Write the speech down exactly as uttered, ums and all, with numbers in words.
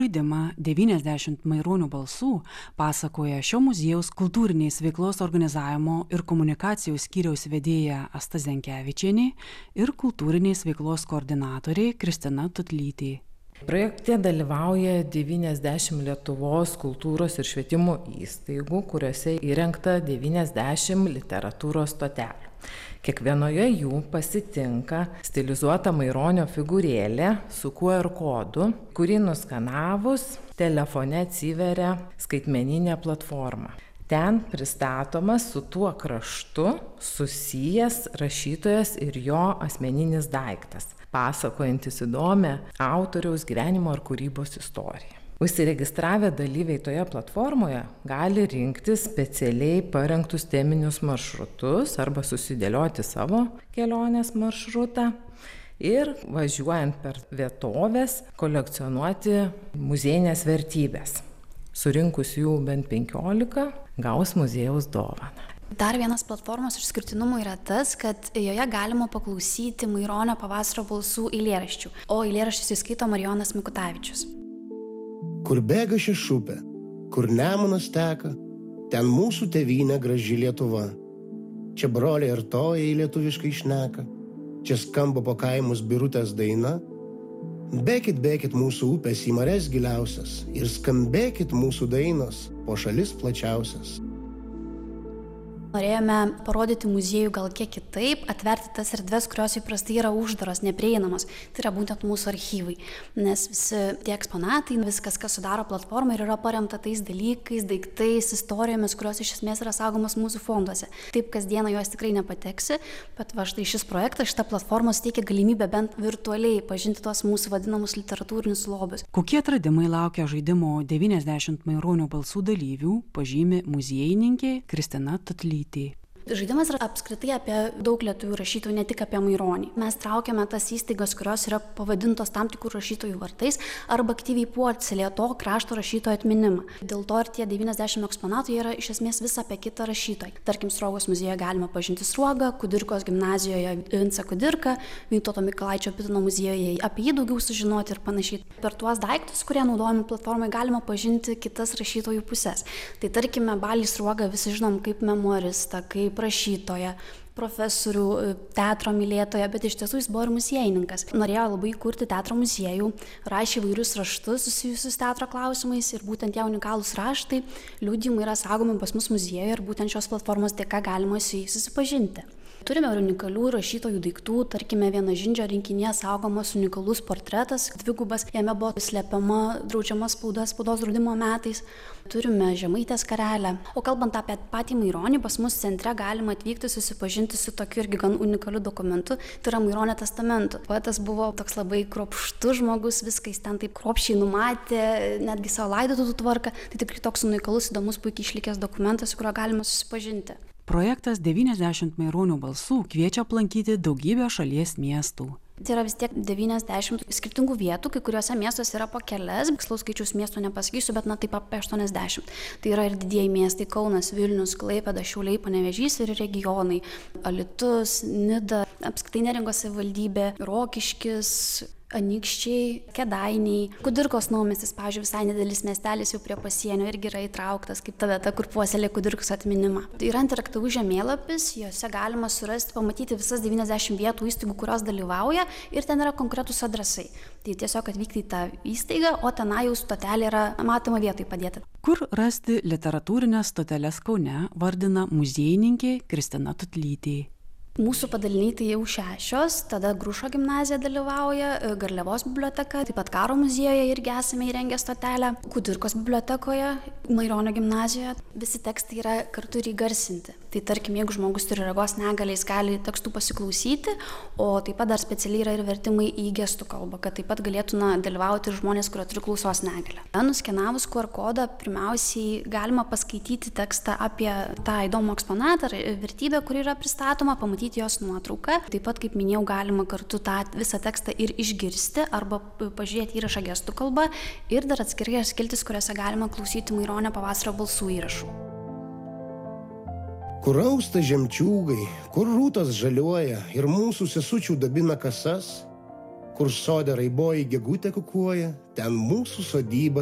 Žaidimą devyniasdešimt maironio balsų pasakoja šio muziejaus kultūrinės veiklos organizavimo ir komunikacijos skyriaus vedėja Asta Zenkevičienė ir kultūrinės veiklos koordinatorė Kristina Tutlytė. Projekte dalyvauja devyniasdešimt Lietuvos kultūros ir švietimo įstaigų, kuriuose įrengta devyniasdešimt literatūros stotelių. Kiekvienoje jų pasitinka stilizuota maironio figūrėlė su Q R kodu, kurį nuskanavus telefone atsiveria skaitmeninė platforma. Ten pristatomas su tuo kraštu susijęs rašytojas ir jo asmeninis daiktas, pasakojantis įdomią autoriaus gyvenimo ar kūrybos istoriją. Užsiregistravę dalyviai toje platformoje gali rinktis specialiai parengtus teminius maršrutus arba susidėlioti savo kelionės maršrutą ir važiuojant per vietovės kolekcionuoti muziejinės vertybės. Surinkus jų bent penkiolika, gaus muziejaus dovaną. Dar vienas platformos išskirtinumų yra tas, kad joje galima paklausyti Maironio pavasario balsų eilėraščių, o eilėraščius įskaito Marijonas Mikutavičius. Kur bėga šešupė, kur Nemunas teka, ten mūsų tėvynė graži Lietuva. Čia broliai artojai lietuviškai šneka, čia skamba po kaimus birutės daina. Bėkit, bėkit mūsų upės į mares giliausias ir skambėkit mūsų dainos po šalis plačiausias. Norėjome parodyti muziejų gal kiek kitaip, atverti tas erdves, kurios įprastai yra uždaros, neprieinamos. Tai yra būtent mūsų archyvai, nes visi tie eksponatai, viskas, kas sudaro platformą ir yra paremta tais dalykais, daiktais, istorijomis, kurios iš esmės yra saugomos mūsų fonduose. Taip kasdieną jos tikrai nepateksi, bet va štai šis projektas, šita platforma suteikia galimybę bent virtualiai pažinti tuos mūsų vadinamus literatūrinius lobius. Kokie atradimai laukia žaidimo devyniasdešimt maironio balsų dalyvių, pažymi muziejininkė Kristina Tutlytė. Žaidimas yra apskritai apie daug lietuvių rašytojų, ne tik apie Maironį. Mes traukiame tas įstaigas, kurios yra pavadintos tam tikrų rašytojų vardais arba aktyviai puoselėja to krašto rašytojo atminimą. Dėl to ir tie devyniasdešimt eksponatų yra iš esmės vis apie kitą rašytoją. Tarkim, Sruogos muziejuje galima pažinti Sruogą, Kudirkos gimnazijoje Vincą Kudirką, Vytauto Mikalaičio Putino muziejuje apie jį daugiau sužinoti ir panašiai. Per tuos daiktus, kurie naudojami platformai, galima pažinti kitas rašytojų pusės. Tai tarkime, Balį Sruogą visi žinom kaip memoristą, kaip rašytoją, profesorių, teatro mylėtoją, bet iš tiesų jis buvo ir muziejininkas. Norėjo labai kurti teatro muziejų, rašė įvairius raštus susijusius teatro klausimais ir būtent tie unikalūs raštai, liudijimai yra saugomi pas mus muziejuje ir būtent šios platformos dėka galima su jais susipažinti. Turime unikalių rašytojų daiktų, tarkime Vienažindžio rinkinyje saugomas unikalus portretas, dvigubas, jame buvo slepiama draudžiama spauda spaudos draudimo metais. Turime Žemaitės karelę. O kalbant apie patį Maironį, pas mus centre galima atvykti susipažinti su tokiu irgi gan unikaliu dokumentu, tai yra Maironio testamentu. Poetas buvo toks labai kruopštus žmogus, viską jis ten taip kruopščiai numatė, netgi savo laidotuvių tvarką. Tai tikrai toks unikalus, įdomus, puikiai išlikęs dokumentas, su kuriuo galima susipažinti. Projektas devyniasdešimt maironio balsų kviečia aplankyti daugybę šalies miestų. Tai yra vis tiek devyniasdešimt skirtingų vietų, kai kuriuose miestuose yra po kelias, tikslaus skaičiaus miestų nepasakysiu, bet na taip apie aštuoniasdešimt. Tai yra ir didieji miestai Kaunas, Vilnius, Klaipėda, Šiauliai, Panevėžys ir regionai. Alytus, Nida, apskritai Neringos savivaldybė, Rokiškis, Anykščiai, Kėdainiai, Kudirkos naumiestis, pavyzdžiui, visai nedidelis miestelis jau prie pasienio irgi yra įtrauktas kaip ta vieta, kur puoselėja Kudirkos atminimą. Tai yra interaktyvus žemėlapis, juose galima surasti, pamatyti visas devyniasdešimt vietų įstaigų, kurios dalyvauja ir ten yra konkretūs adresai. Tai tiesiog atvykti į tą įstaigą, o tenai jau stotelė yra matoma vietoj padėta. Kur rasti literatūrinės stoteles Kaune, vardina muziejininkė Kristina Tutlytė. Mūsų padaliniai tai jau šešios, tada Grušo gimnazija dalyvauja, Garliavos biblioteka, taip pat Karo muziejuje irgi esame įrengę stotelę, Kudirkos bibliotekoje, Maironio gimnazijoje. Visi tekstai yra kartu ir įgarsinti. Tai tarkim, jeigu žmogus turi regos negalią, jis gali tekstų pasiklausyti, o taip pat dar specialiai yra ir vertimai į gestų kalbą, kad taip pat galėtų na, dalyvauti ir žmonės, kurie turi klausos negalią. Nuskenavus Q R kodą, pirmiausiai galima paskaityti tekstą apie tą įdomų eksponatą ar vertybę, kuri yra pristatoma, pamatyti jos nuotrauką. Taip pat, kaip minėjau, galima kartu tą visą tekstą ir išgirsti arba pažiūrėti įrašą gestų kalbą ir dar atskirai skiltis, kuriuose galima klausyti Maironio pavasario balsų įrašų. Kur austa žemčiūgai, kur rūtas žaliuoja ir mūsų sesučių dabina kasas, Kur sode raiboji gegutė kukuoja, ten mūsų sodyba